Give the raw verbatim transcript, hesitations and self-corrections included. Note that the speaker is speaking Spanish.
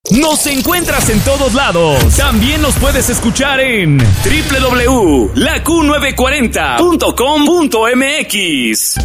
Nos encuentras en todos lados. También nos puedes escuchar en doble u doble u doble u punto la q novecientos cuarenta punto com punto m x.